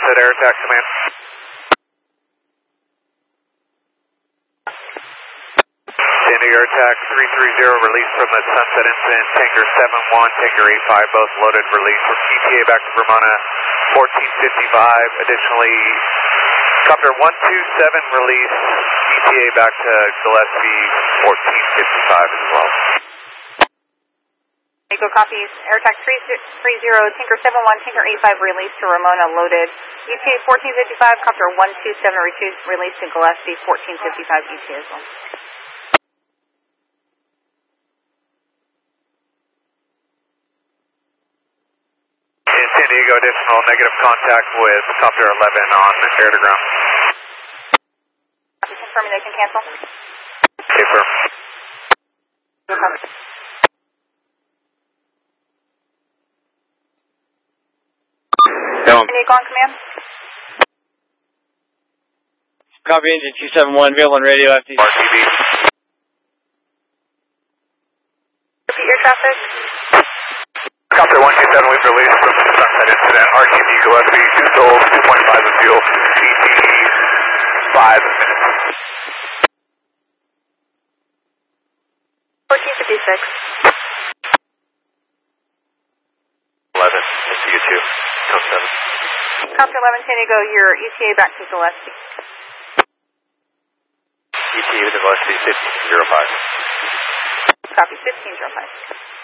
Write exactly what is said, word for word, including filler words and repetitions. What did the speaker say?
Sunset Air Attack Command. San Diego Air Attack three three zero, release from the Sunset incident. Tanker seven one, Tanker eight five, both loaded, release from E T A back to Ramona fourteen fifty-five. Additionally, Copter one two seven, release E T A back to Gillespie fourteen fifty-five as well. Echo copies, Air Attack three three zero, Tinker seven one, Tinker eight five, released to Ramona, loaded. E T A fourteen fifty-five, Copter one two seven, released to Gillespie fourteen fifty-five E T A as well. In San Diego, additional negative contact with Copter eleven on air to ground. Confirming they can cancel. Okay, firm. No problem. Go. San Diego on command. Copy engine two seven one, vehicle on radio F T. R T B. Repeat your traffic. Copter one two seven, we've released from the Sunset incident. R T B Gillespie, two souls, two point five of fuel. E T five minutes. fourteen fifty-six. eleven, I see you two. Code seven. Copter eleven, San Diego, your E T A back to Gillespie. E T A to Gillespie fifteen zero five. Copy, fifteen zero five.